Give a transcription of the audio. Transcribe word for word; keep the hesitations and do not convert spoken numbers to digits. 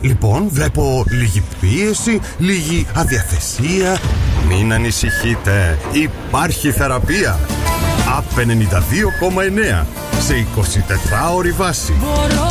Λοιπόν, βλέπω λίγη πίεση, λίγη αδιαθεσία. Μην ανησυχείτε, υπάρχει θεραπεία. Απ ενενήντα δύο κόμμα εννέα σε εικοσιτετράωρη βάση. Μπορώ